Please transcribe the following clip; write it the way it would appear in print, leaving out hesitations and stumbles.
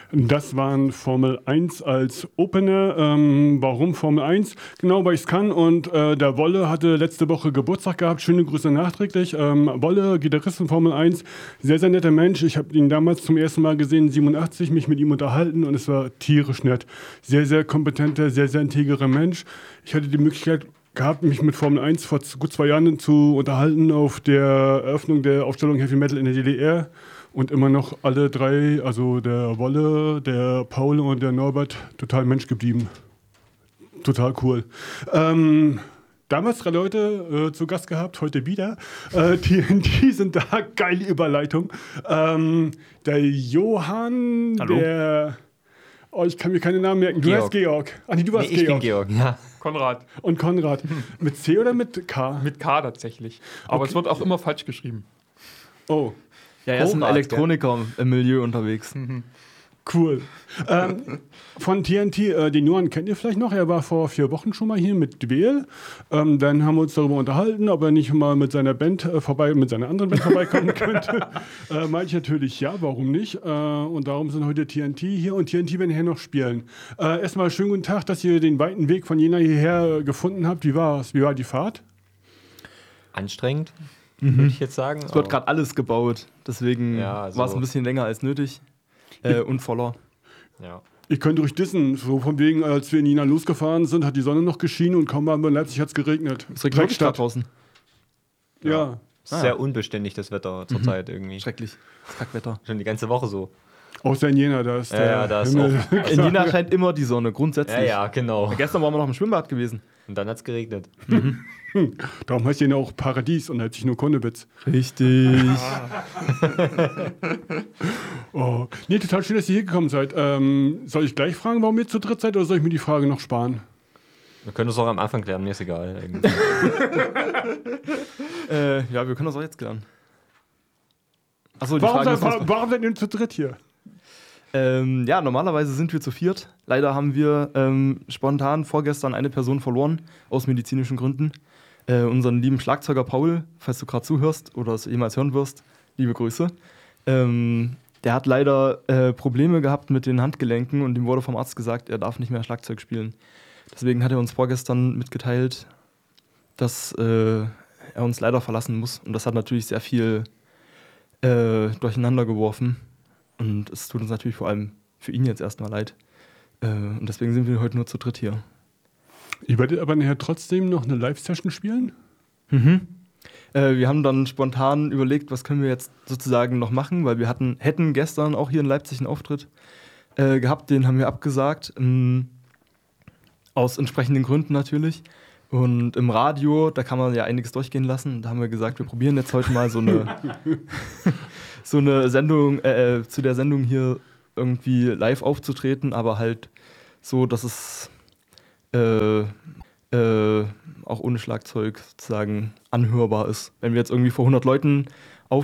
Das waren Formel 1 als Opener. Warum Formel 1? Genau, weil ich es kann. Und der Wolle hatte letzte Woche Geburtstag gehabt. Schöne Grüße nachträglich. Wolle, Gitarrist von Formel 1, sehr, sehr netter Mensch. Ich habe ihn damals zum ersten Mal gesehen, 87, mich mit ihm unterhalten und es war tierisch nett. Sehr, sehr kompetenter, sehr, sehr integrer Mensch. Ich hatte die Möglichkeit gehabt, mich mit Formel 1 vor gut 2 Jahren zu unterhalten auf der Eröffnung der Ausstellung Heavy Metal in der DDR. Und immer noch alle drei, also der Wolle, der Paul und der Norbert, total Mensch geblieben. Total cool. Damals 3 Leute zu Gast gehabt, heute wieder. Die sind da, geile Überleitung. Der Johann, Hallo. der... Oh, ich kann mir keine Namen merken. Du heißt Georg. Ach nee, du warst ich Georg. bin Georg, ja. Konrad. Und Konrad. Mit C oder mit K? Mit K tatsächlich. Aber Okay. es wird auch immer falsch geschrieben. Oh, Ja, er ist ein Konrad, Elektroniker im Milieu unterwegs. cool. Von TNT, den Johann kennt ihr vielleicht noch. Er war vor 4 Wochen schon mal hier mit Dwel. Dann haben wir uns darüber unterhalten, ob er nicht mal mit seiner Band mit seiner anderen Band vorbeikommen könnte. Meinte ich natürlich ja, warum nicht? Und darum sind heute TNT hier und TNT werden hier noch spielen. Erstmal schönen guten Tag, dass ihr den weiten Weg von Jena hierher gefunden habt. Wie war's? Wie war die Fahrt? Anstrengend, würde ich jetzt sagen. Es wird gerade alles gebaut, deswegen Ja, also- war es ein bisschen länger als nötig und voller. Ja. Ich könnte ruhig dissen, so von wegen, als wir in Jena losgefahren sind, hat die Sonne noch geschienen und kaum waren wir in Leipzig, hat es geregnet. Es regnet wirklich gerade draußen. Ja. Sehr unbeständig, das Wetter zurzeit irgendwie. Schrecklich. Kackwetter. Schon die ganze Woche so. Außer in Jena, da ist der da ist Himmel. In Jena scheint immer die Sonne, grundsätzlich. Ja, genau. Gestern waren wir noch im Schwimmbad gewesen. Und dann hat es geregnet. Darum heißt Jena auch Paradies und Leipzig nur Konnewitz. Richtig. Oh. Nee, total schön, dass ihr hier gekommen seid. Soll ich gleich fragen, warum ihr zu dritt seid, oder soll ich mir die Frage noch sparen? Wir können es auch am Anfang klären, mir ist egal. Eigentlich. Ja, wir können das auch jetzt klären. Achso, die Frage Warum seid ihr zu dritt hier? ja, normalerweise sind wir zu 4. Leider haben wir spontan vorgestern eine Person verloren, aus medizinischen Gründen. Unseren lieben Schlagzeuger Paul, falls du gerade zuhörst oder es jemals hören wirst, liebe Grüße. Der hat leider Probleme gehabt mit den Handgelenken und ihm wurde vom Arzt gesagt, er darf nicht mehr Schlagzeug spielen. Deswegen hat er uns vorgestern mitgeteilt, dass er uns leider verlassen muss. Und das hat natürlich sehr viel durcheinander geworfen. Und es tut uns natürlich vor allem für ihn jetzt erstmal leid. Und deswegen sind wir heute nur zu dritt hier. Ihr werdet aber nachher trotzdem noch eine Live-Session spielen? Wir haben dann spontan überlegt, was können wir jetzt sozusagen noch machen, weil wir hätten gestern auch hier in Leipzig einen Auftritt gehabt, den haben wir abgesagt. Aus entsprechenden Gründen natürlich. Und im Radio, da kann man ja einiges durchgehen lassen. Da haben wir gesagt, wir probieren jetzt heute mal so eine Sendung, zu der Sendung hier irgendwie live aufzutreten, aber halt so, dass es auch ohne Schlagzeug sozusagen anhörbar ist. Wenn wir jetzt irgendwie vor 100 Leuten